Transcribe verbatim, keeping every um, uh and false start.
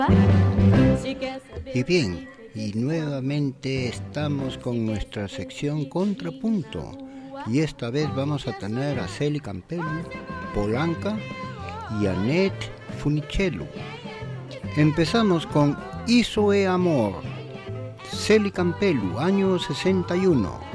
Y bien, y nuevamente estamos con nuestra sección Contrapunto. Y esta vez vamos a tener a Celi Campello, Polanca y Annette Funicello. Empezamos con Iso é Amor, Celi Campello, año sesenta y uno.